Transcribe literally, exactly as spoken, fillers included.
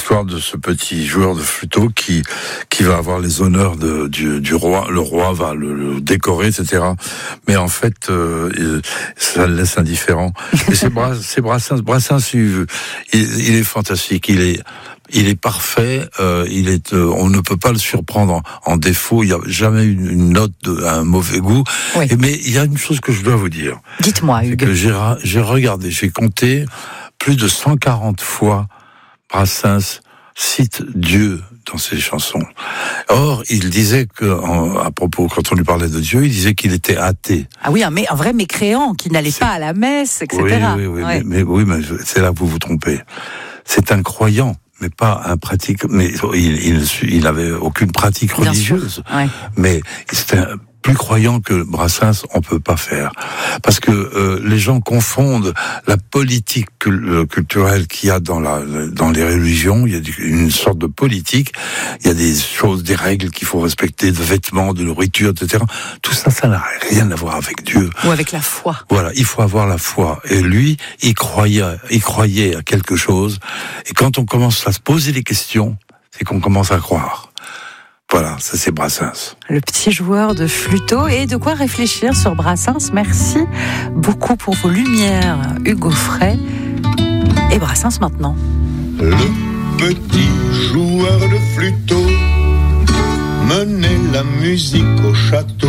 l'histoire de ce petit joueur de flûteau qui qui va avoir les honneurs de, du, du roi. Le roi va le, le décorer, et cetera. Mais en fait, euh, ça le laisse indifférent. Et c'est, Bras, c'est Brassens. Brassens, il, il est fantastique. Il est Il est parfait, euh, il est, euh, on ne peut pas le surprendre en, en défaut. Il n'y a jamais une, une note de un mauvais goût. Oui. Et, mais il y a une chose que je dois vous dire. Dites-moi, Hugues. C'est que j'ai, j'ai regardé, j'ai compté plus de cent quarante fois Brassens cite Dieu dans ses chansons. Or, il disait que, en, à propos, quand on lui parlait de Dieu, il disait qu'il était athée. Ah oui, un, mé- un vrai mécréant qui n'allait C'est... pas à la messe, et cetera. Oui, oui, oui, ouais. mais, mais oui, mais c'est là que vous vous trompez. C'est un croyant, mais pas un pratique. Mais il, il, il avait aucune pratique religieuse. Ouais. Mais c'était un, plus croyant que Brassens, on peut pas faire, parce que euh, les gens confondent la politique cul- culturelle qu'il y a dans la dans les religions. Il y a une sorte de politique. Il y a des choses, des règles qu'il faut respecter, de vêtements, de nourriture, et cetera. Tout ça, ça n'a rien à voir avec Dieu. Ou avec la foi. Voilà, il faut avoir la foi. Et lui, il croyait, il croyait à quelque chose. Et quand on commence à se poser des questions, c'est qu'on commence à croire. Voilà, ça c'est Brassens. Le petit joueur de flûteau, et de quoi réfléchir sur Brassens. Merci beaucoup pour vos lumières, Hugues Offray. Et Brassens maintenant. Le petit joueur de flûteau menait la musique au château.